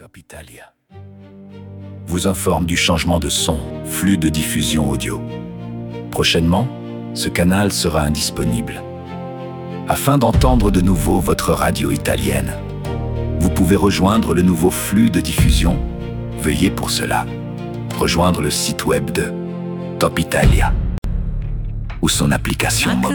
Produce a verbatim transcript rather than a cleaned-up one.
Top Italia vous informe du changement de son, flux de diffusion audio. Prochainement, ce canal sera indisponible. Afin d'entendre de nouveau votre radio italienne, vous pouvez rejoindre le nouveau flux de diffusion. Veuillez pour cela rejoindre le site web de Top Italia ou son application mobile.